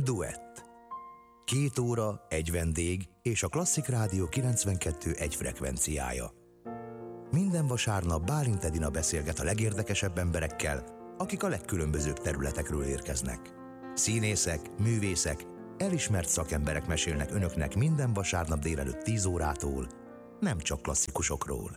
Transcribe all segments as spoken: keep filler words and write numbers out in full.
Duett. Két óra, egy vendég és a Klasszik Rádió kilencvenkettő egy frekvenciája. Minden vasárnap Bálint Edina beszélget a legérdekesebb emberekkel, akik a legkülönbözőbb területekről érkeznek. Színészek, művészek, elismert szakemberek mesélnek önöknek minden vasárnap délelőtt tíz órától, nem csak klasszikusokról.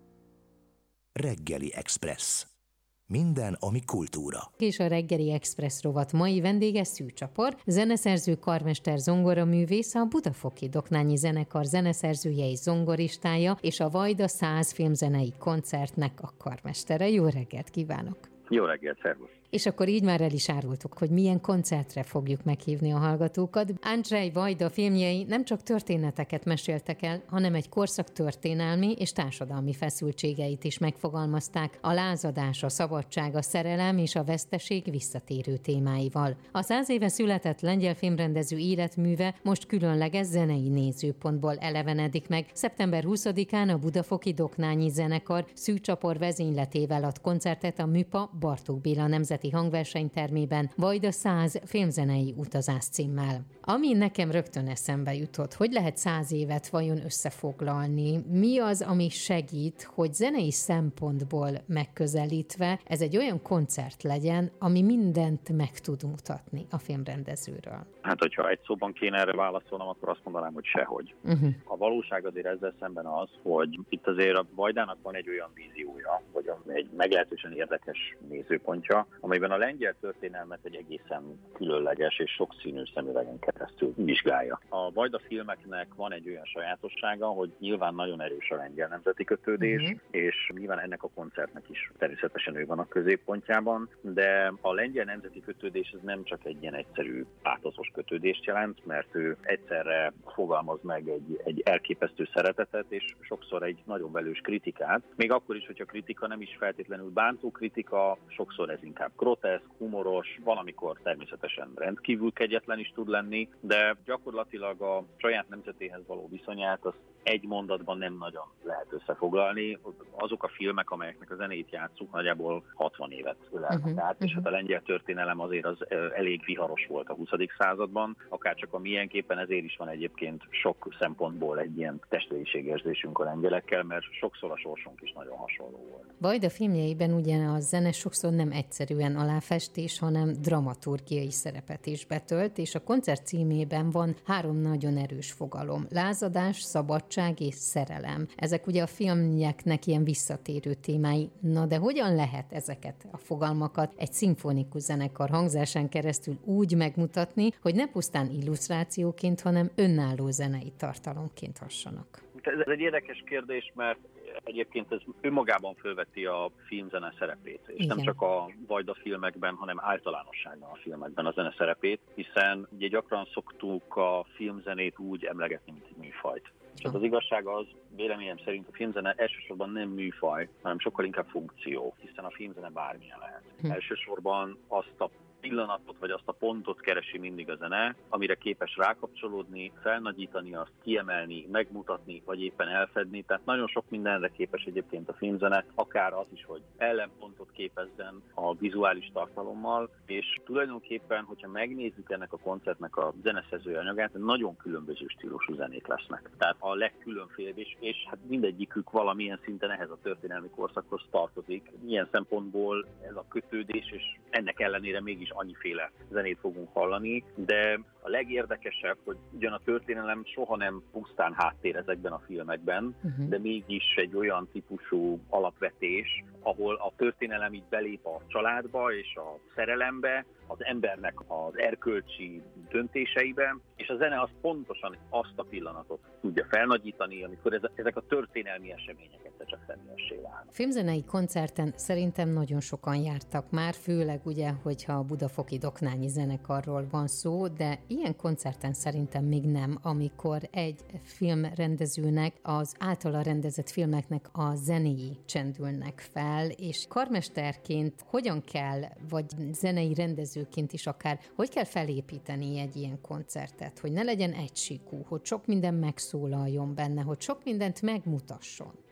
Reggeli Express. Minden, ami kultúra. És a Reggeli Express rovat mai vendége Szűcs Csapor, zeneszerző, karmester, zongoraművész, a Budafoki Doknányi Zenekar zeneszerzője és zongoristája, és a Vajda száz filmzenei koncertnek a karmestere. Jó reggelt kívánok! Jó reggelt, szervusz! És akkor így már el is árultuk, hogy milyen koncertre fogjuk meghívni a hallgatókat. Andrzej Vajda filmjei nem csak történeteket meséltek el, hanem egy korszak történelmi és társadalmi feszültségeit is megfogalmazták a lázadás, a szabadság, a szerelem és a veszteség visszatérő témáival. A száz éve született lengyel filmrendező életműve most különleges zenei nézőpontból elevenedik meg. szeptember huszadikán a Budafoki Doknányi Zenekar Szűcs Csapor vezényletével ad koncertet a Műpa Bartók Béla Nemzeti Hangversenytermében Vajda száz filmzenei utazás címmel. Ami nekem rögtön eszembe jutott, hogy lehet száz évet vajon összefoglalni? Mi az, ami segít, hogy zenei szempontból megközelítve ez egy olyan koncert legyen, ami mindent meg tud mutatni a filmrendezőről? Hát, hogyha egy szóban kéne erre válaszolnom, akkor azt mondanám, hogy sehogy. Uh-huh. A valóság azért ezzel szemben az, hogy itt azért a Vajdának van egy olyan víziója, vagy egy meglehetősen érdekes nézőpontja, amelyben a lengyel történelmet egy egészen különleges és sokszínű szemüvegen keresztül vizsgálja. A Vajda filmeknek van egy olyan sajátossága, hogy nyilván nagyon erős a lengyel nemzeti kötődés, uh-huh. és nyilván ennek a koncertnek is természetesen ő van a középpontjában, de a lengyel nemzeti kötődés ez nem csak egy ilyen egyszerű pátozos kötődést jelent, mert ő egyszerre fogalmaz meg egy, egy elképesztő szeretetet, és sokszor egy nagyon velős kritikát, még akkor is, hogyha kritika nem is feltétlenül bántó kritika, sokszor ez inkább groteszk, humoros, valamikor természetesen rendkívül kegyetlen is tud lenni, de gyakorlatilag a saját nemzetéhez való viszonyát az egy mondatban nem nagyon lehet összefoglalni. Azok a filmek, amelyeknek a zenét játsszuk, nagyjából hatvan évet ölelnek uh-huh, át, és uh-huh. hát a lengyel történelem azért az elég viharos volt a huszadik században, akárcsak a milyenképpen, ezért is van egyébként sok szempontból egy ilyen testvériségérzésünk a lengyelekkel, mert sokszor a sorsunk is nagyon hasonló volt. Vajda filmjeiben ugyan a zene sokszor nem egyszerűen aláfestés, hanem dramaturgiai szerepet is betölt, és a koncert címében van három nagyon erős fogalom: lázadás, szabadság és szerelem. Ezek ugye a filmjeknek ilyen visszatérő témái. Na de hogyan lehet ezeket a fogalmakat egy szimfonikus zenekar hangzásán keresztül úgy megmutatni, hogy ne pusztán illusztrációként, hanem önálló zenei tartalomként hassanak? Ez egy érdekes kérdés, mert egyébként ez önmagában fölveti a filmzene szerepét, és igen. nem csak a Vajda filmekben, hanem általánosságban a filmekben a zene szerepét, hiszen ugye gyakran szoktuk a filmzenét úgy emlegetni, mint egy műfajt. És az igazság az, véleményem szerint a filmzene elsősorban nem műfaj, hanem sokkal inkább funkció, hiszen a filmzene bármilyen lehet. Hm. Elsősorban azt a pillanatot, vagy azt a pontot keresi mindig a zene, amire képes rákapcsolódni, felnagyítani azt, kiemelni, megmutatni, vagy éppen elfedni. Tehát nagyon sok mindenre képes egyébként a filmzene, akár az is, hogy ellenpontot képezzen a vizuális tartalommal, és tulajdonképpen, hogyha megnézzük ennek a koncertnek a zeneszerzői anyagát, nagyon különböző stílusú zenék lesznek. Tehát a legkülönfélebb, és, és hát mindegyikük valamilyen szinten ehhez a történelmi korszakhoz tartozik. Ilyen szempontból ez a kötődés, és ennek ellenére mégis annyiféle zenét fogunk hallani, de a legérdekesebb, hogy ugyan a történelem soha nem pusztán háttér ezekben a filmekben, uh-huh. de mégis egy olyan típusú alapvetés, ahol a történelem így belép a családba és a szerelembe, az embernek az erkölcsi döntéseibe, és a zene az pontosan azt a pillanatot tudja felnagyítani, amikor ezek a történelmi események egyszer csak személyessé válnak. Filmzenei koncerten szerintem nagyon sokan jártak már, főleg ugye, hogyha a Budafoki Doknányi Zenekarról van szó, de ilyen koncerten szerintem még nem, amikor egy filmrendezőnek az általa rendezett filmeknek a zenéi csendülnek fel, és karmesterként hogyan kell, vagy zenei rendezőként is akár, hogy kell felépíteni egy ilyen koncertet, hogy ne legyen egysíkú, hogy sok minden megszólaljon benne, hogy sok mindent megmutasson.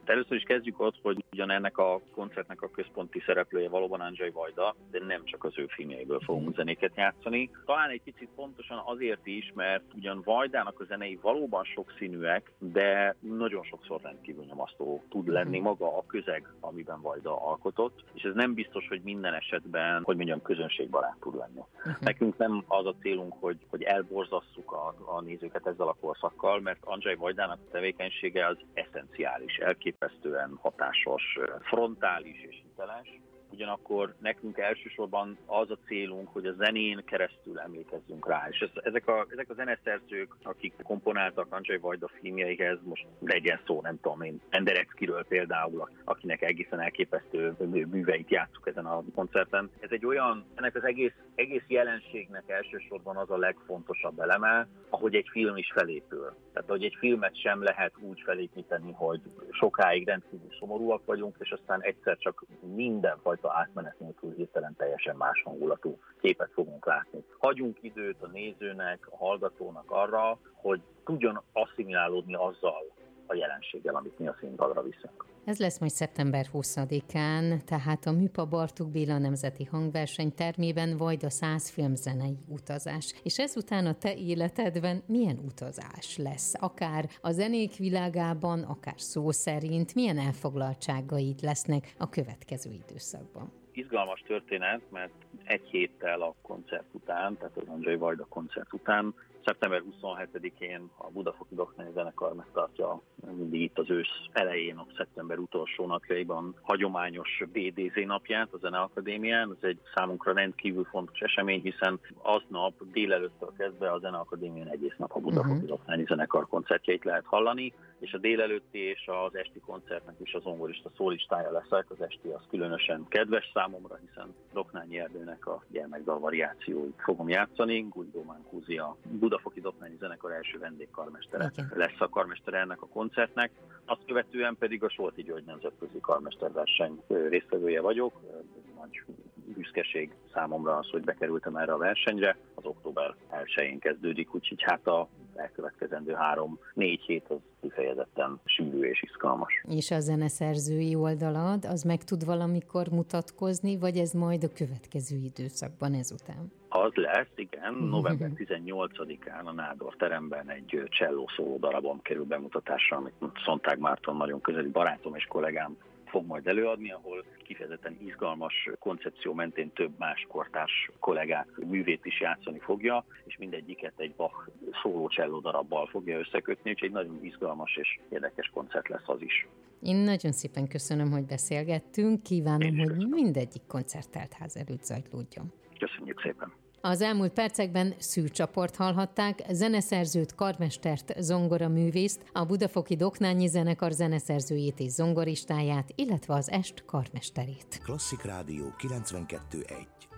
Először is kezdjük ott, hogy ugyan ennek a koncertnek a központi szereplője valóban Andrzej Wajda, de nem csak az ő filmjeiből fogunk zenéket játszani. Talán egy picit pontosan azért is, mert ugyan Wajdának a zenei valóban sokszínűek, de nagyon sokszor rendkívül nyomasztó tud lenni maga a közeg, amiben Wajda alkotott, és ez nem biztos, hogy minden esetben, hogy mondjam, közönségbarát tud lenni. Uh-huh. Nekünk nem az a célunk, hogy, hogy elborzasszuk a, a nézőket ezzel a korszakkal, mert Andrzej Wajdának a tevékenysége az eszenciális, elképesztően hatásos, frontális és hiteles. Ugyanakkor nekünk elsősorban az a célunk, hogy a zenén keresztül emlékezzünk rá. És ez, ezek, a, ezek a zeneszerzők, akik komponáltak Andrzej Wajda filmjeihez, most legyen szó, nem tudom én, Pendereckiről például, akinek egészen elképesztő műveit játsszuk ezen a koncerten. Ez egy olyan, ennek az egész, egész jelenségnek elsősorban az a legfontosabb eleme, ahogy egy film is felépül. Tehát, hogy egy filmet sem lehet úgy felépíteni, hogy sokáig rendkívül szomorúak vagyunk, és aztán egyszer csak mindenfajta átmenet nélkül hirtelen teljesen más hangulatú képet fogunk látni. Hagyjunk időt a nézőnek, a hallgatónak arra, hogy tudjon asszimilálódni azzal a jelenséggel, amit mi a színpadra viszünk. Ez lesz majd szeptember huszadikán, tehát a Műpa Bartók Béla Nemzeti Hangverseny termében Wajda száz filmzenei utazás. És ezután a te életedben milyen utazás lesz? Akár a zenék világában, akár szó szerint, milyen elfoglaltságaid lesznek a következő időszakban? Izgalmas történet, mert egy héttel a koncert után, tehát az Andrzej Wajda koncert után, szeptember huszonhetedikén a Budafoki Doknányi Zenekar megtartja mindig itt az ősz elején, a szeptember utolsó napjaiban hagyományos bé dé zé napját a Zeneakadémián. Ez egy számunkra rendkívül fontos esemény, hiszen aznap délelőttől kezdve a Zeneakadémián egész nap a Budafoki uh-huh. Doknányi Zenekar koncertjeit lehet hallani, és a délelőtti és az esti koncertnek is a zongorista szólistája lesz. Az esti az különösen kedves számomra, hiszen Doknányi Erdőnek a gyermekdal variációit fogom játszani. Guido Mancusi, a Budafoki Doknányi Zenekar első vendégkarmestere lesz a karmestere ennek a koncertnek. Azt követően pedig a Solti György nemzetközi karmesterverseny résztvevője vagyok. Nagy büszkeség számomra az, hogy bekerültem erre a versenyre. Az október elsején kezdődik, úgyhogy hát a elkövetkezendő három-négy hét az kifejezetten sűrű és izgalmas. És a zeneszerzői oldalad, az meg tud valamikor mutatkozni, vagy ez majd a következő időszakban ezután? Az lesz, igen. november tizennyolcadikán a Nádor teremben egy cselló szóló darabom kerül bemutatásra, amit Szontág Márton nagyon közeli barátom és kollégám fog majd előadni, ahol kifejezetten izgalmas koncepció mentén több más kortárs kollégák művét is játszani fogja, és mindegyiket egy Bach szólócselló darabbal fogja összekötni, úgyhogy egy nagyon izgalmas és érdekes koncert lesz az is. Én nagyon szépen köszönöm, hogy beszélgettünk, kívánom, hogy köszönöm. Mindegyik koncert teltház előtt zajlódjon. Köszönjük szépen! Az elmúlt percekben Szűrcsaport hallhatták, zeneszerzőt, karmestert, zongoraművészt, a Budafoki Doknányi Zenekar zeneszerzőjét és zongoristáját, illetve az est karmesterét. Klasszik Rádió kilencvenkettő egy.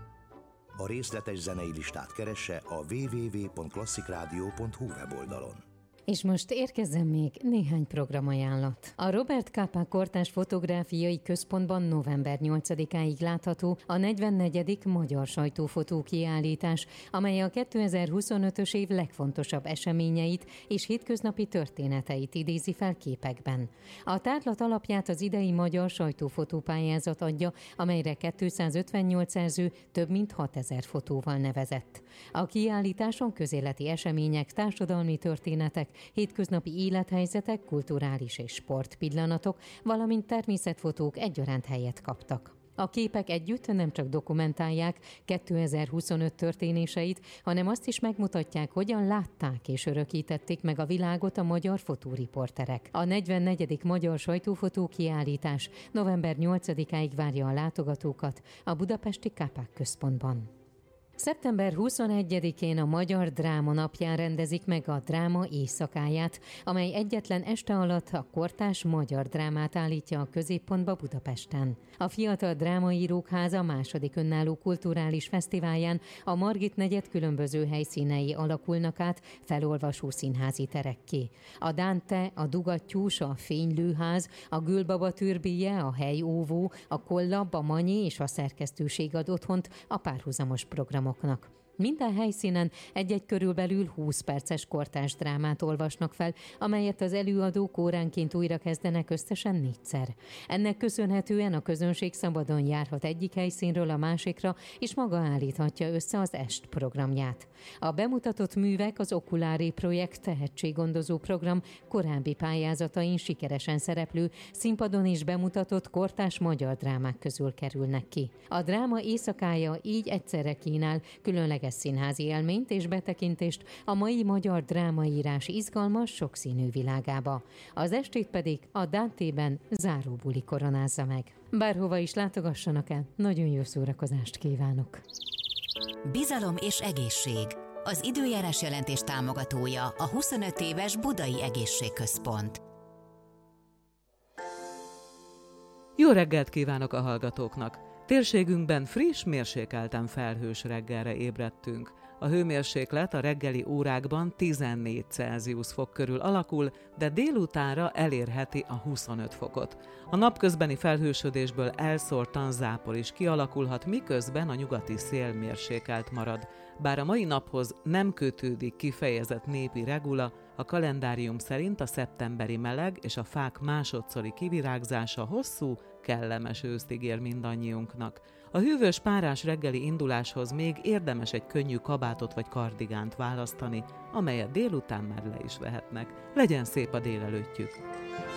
A részletes zenei listát keresse a double-u double-u double-u pont klasszikradió pont hu weboldalon. És most érkezzen még néhány programajánlat. A Robert Capa Kortárs Fotográfiai Központban november nyolcadikáig látható a negyvennegyedik Magyar Sajtófotó kiállítás, amely a kétezer-huszonötös év legfontosabb eseményeit és hétköznapi történeteit idézi fel képekben. A tárlat alapját az idei Magyar Sajtófotó pályázat adja, amelyre kétszázötvennyolc szerző több mint hatezer fotóval nevezett. A kiállításon közéleti események, társadalmi történetek, hétköznapi élethelyzetek, kulturális és sportpillanatok, valamint természetfotók egyaránt helyet kaptak. A képek együtt nem csak dokumentálják kétezer-huszonöt történéseit, hanem azt is megmutatják, hogyan látták és örökítették meg a világot a magyar fotóriporterek. A negyvennegyedik Magyar Sajtófotó kiállítás november nyolcadikáig várja a látogatókat a budapesti Kápák Központban. szeptember huszonegyedikén a Magyar Dráma napján rendezik meg a Dráma éjszakáját, amely egyetlen este alatt a kortárs magyar drámát állítja a középpontba Budapesten. A Fiatal Drámaírók Háza második önálló kulturális fesztiválján a Margit negyed különböző helyszínei alakulnak át felolvasó színházi terekké. A Dante, a Dugattyús, a Fénylőház, a Gülbaba türbéje, a Helyóvó, a Kollab, a Manyi és a Szerkesztőség ad otthont a párhuzamos programoknak. Minden helyszínen egy-egy körülbelül húsz perces kortárs drámát olvasnak fel, amelyet az előadók óránként újra kezdenek összesen négyszer. Ennek köszönhetően a közönség szabadon járhat egyik helyszínről a másikra, és maga állíthatja össze az est programját. A bemutatott művek az Okulári Projekt tehetséggondozó program korábbi pályázatain sikeresen szereplő, színpadon is bemutatott kortárs magyar drámák közül kerülnek ki. A dráma éjszakája így egyszerre kínál különleges színházi élményt és betekintést a mai magyar drámaírás izgalmas, sokszínű világába. Az estét pedig a Dante-ben záróbuli koronázza meg. Bárhova is látogassanak el, nagyon jó szórakozást kívánok! Bizalom és egészség. Az időjárás jelentés támogatója a huszonöt éves Budai Egészségközpont. Jó reggelt kívánok a hallgatóknak! Térségünkben friss, mérsékelten felhős reggelre ébredtünk. A hőmérséklet a reggeli órákban tizennégy Celsius fok körül alakul, de délutánra elérheti a huszonöt fokot. A napközbeni felhősödésből elszórtan zápor is kialakulhat, miközben a nyugati szél mérsékelt marad. Bár a mai naphoz nem kötődik kifejezett népi regula, a kalendárium szerint a szeptemberi meleg és a fák másodszori kivirágzása hosszú, kellemes őszt ígér mindannyiunknak. A hűvös párás reggeli induláshoz még érdemes egy könnyű kabátot vagy kardigánt választani, amelyet délután már le is vehetnek. Legyen szép a délelőttjük!